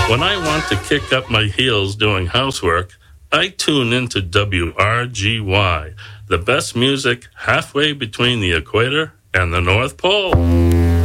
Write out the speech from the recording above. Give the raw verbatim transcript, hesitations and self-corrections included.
When I want to kick up my heels doing housework, I tune into W R G Y, the best music halfway between the equator and the North Pole.